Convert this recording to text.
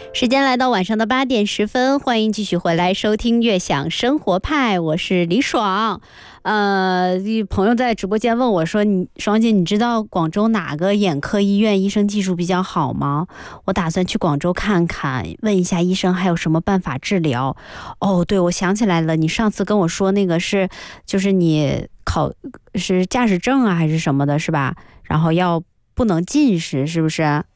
时间来到晚上的8点10分，欢迎继续回来收听悦享生活派，我是李爽。朋友在直播间问我说：“爽姐，你知道广州哪个眼科医院医生技术比较好吗？我打算去广州看看，问一下医生还有什么办法治疗。”哦，对，我想起来了，你上次跟我说那个就是你是驾驶证啊还是什么的，是吧？然后不能近视，是不是？